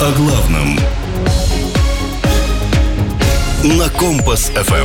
О главном на Компас-ФМ.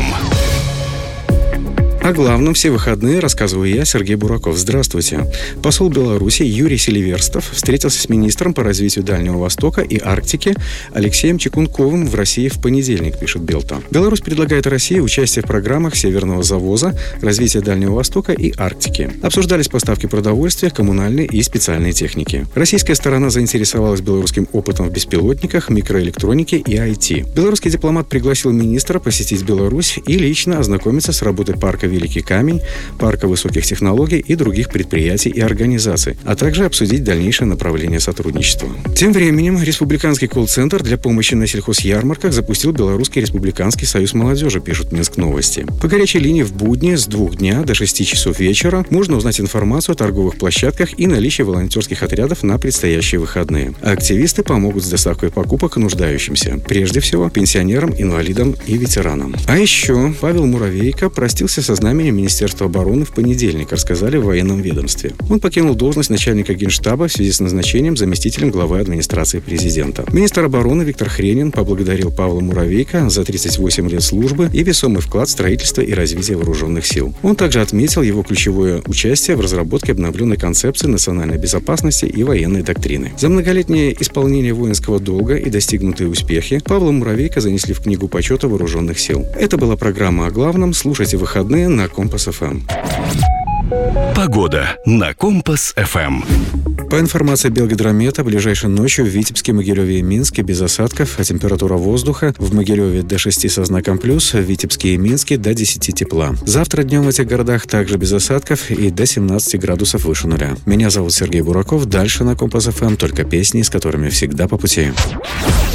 О главном все выходные рассказываю я, Сергей Бураков. Здравствуйте. Посол Беларуси Юрий Селиверстов встретился с министром по развитию Дальнего Востока и Арктики Алексеем Чекунковым в России в понедельник, пишет Белта. Беларусь предлагает России участие в программах Северного завоза, развития Дальнего Востока и Арктики. Обсуждались поставки продовольствия, коммунальной и специальной техники. Российская сторона заинтересовалась белорусским опытом в беспилотниках, микроэлектронике и IT. Белорусский дипломат пригласил министра посетить Беларусь и лично ознакомиться с работой парка «Великий камень», парка высоких технологий и других предприятий и организаций, а также обсудить дальнейшее направление сотрудничества. Тем временем Республиканский колл-центр для помощи на сельхозярмарках запустил Белорусский республиканский союз молодежи, пишут Минск новости. По горячей линии в будни с 2 дня до 6 часов вечера можно узнать информацию о торговых площадках и наличии волонтерских отрядов на предстоящие выходные. А активисты помогут с доставкой покупок нуждающимся, прежде всего пенсионерам, инвалидам и ветеранам. А еще Павел Муравейко простился со знаменем Министерства обороны в понедельник, рассказали в военном ведомстве. Он покинул должность начальника Генштаба в связи с назначением заместителем главы администрации президента. Министр обороны Виктор Хренин поблагодарил Павла Муравейко за 38 лет службы и весомый вклад в строительство и развитие вооруженных сил. Он также отметил его ключевое участие в разработке обновленной концепции национальной безопасности и военной доктрины. За многолетнее исполнение воинского долга и достигнутые успехи Павла Муравейко занесли в Книгу почета вооруженных сил. Это была программа о главном. Слушайте выходные на Компас-ФМ. Погода на Компас-ФМ. По информации Белгидромета, ближайшей ночью в Витебске, Могилеве и Минске без осадков, а температура воздуха в Могилеве до 6 со знаком плюс, в Витебске и Минске до 10 тепла. Завтра днем в этих городах также без осадков и до 17 градусов выше нуля. Меня зовут Сергей Бураков. Дальше на Компас-ФМ только песни, с которыми всегда по пути.